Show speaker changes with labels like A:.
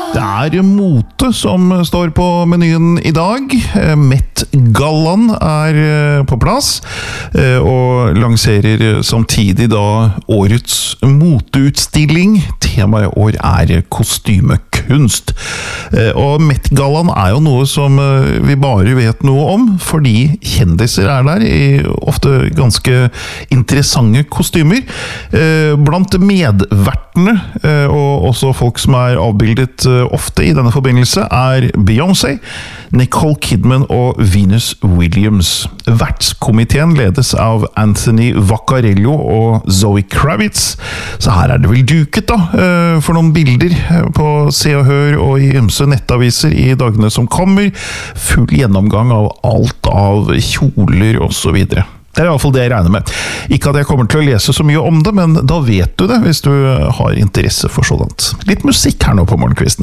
A: Det mote som står på menyen I dag. Met-gallaen på plass, og lanserer samtidig da årets moteutstilling. Temaet I år kostymekunst. Og Met-gallaen jo noe som vi bare vet noe om, fordi kjendiser der I ofte ganske interessante kostymer. Blant medvertene, og også folk som avbildet ofte I denne forbindelse, Beyoncé, Nicole Kidman og Venus Williams. Vertskomiteen ledes av Anthony Vaccarello og Zoe Kravitz. Så her det vel duket da, for noen bilder på Se og Hør og I ymse nettaviser I dagene som kommer. Full gjennomgang av alt av kjoler og så videre. Det I hvert fall det jeg regner med. Ikke at jeg kommer til å lese så mye om det, men da vet du det hvis du har interesse for sådant. Litt musikk her nå på morgenkvisten.